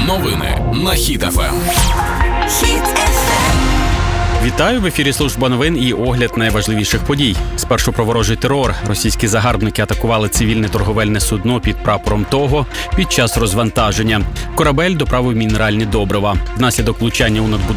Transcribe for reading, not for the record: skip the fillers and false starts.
Новини на Хіт ФМ. Вітаю, в ефірі служба новин і огляд найважливіших подій. Спершу про ворожий терор. Російські загарбники атакували цивільне торговельне судно під прапором того під час розвантаження. Корабель доправив мінеральні добрива. Внаслідок влучання у надбудову